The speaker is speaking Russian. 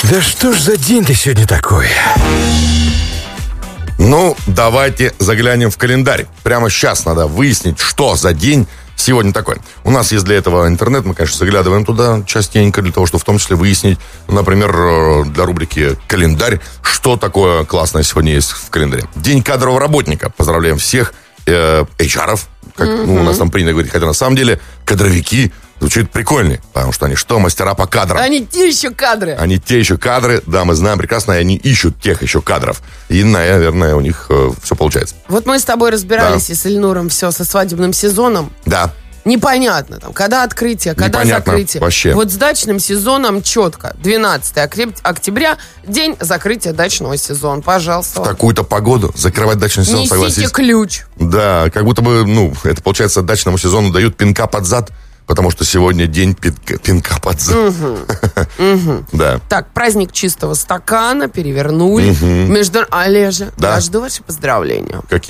Да что ж за день-то сегодня такой? Ну, давайте заглянем в календарь. Прямо сейчас надо выяснить, что за день сегодня такой. У нас есть для этого интернет, мы, конечно, заглядываем туда частенько, для того, чтобы в том числе выяснить, например, для рубрики «Календарь», что такое классное сегодня есть в календаре. День кадрового работника. Поздравляем всех HR-ов, как у нас там принято говорить, хотя на самом деле кадровики звучит прикольнее, потому что они что, мастера по кадрам. Они те еще кадры. Они те еще кадры, да, мы знаем прекрасно, и они ищут тех еще кадров. И, наверное, у них все получается. Вот мы с тобой разбирались и с Ильнуром все со свадебным сезоном. Да. Непонятно, там, когда открытие, когда Непонятно закрытие. вообще. Вот с дачным сезоном четко. 12 октября, день закрытия дачного сезона. Пожалуйста. В такую-то погоду закрывать дачный сезон, Несите согласись. ключ. Да, как будто бы, это получается, дачному сезону дают пинка под зад, потому что сегодня день пинка под зад. Да. Так, праздник чистого стакана перевернули. Олежа, Да. я жду ваши поздравления. Какие?